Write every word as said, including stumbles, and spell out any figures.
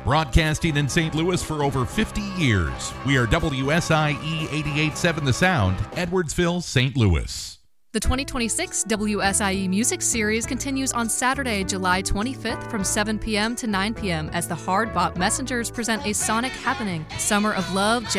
Broadcasting in Saint Louis for over fifty years. We are W S I E eighty-eight point seven The Sound, Edwardsville, Saint Louis. The twenty twenty-six W S I E Music Series continues on Saturday, July twenty-fifth from seven p.m. to nine p.m. as the Hard Bop Messengers present a sonic happening, Summer of Love,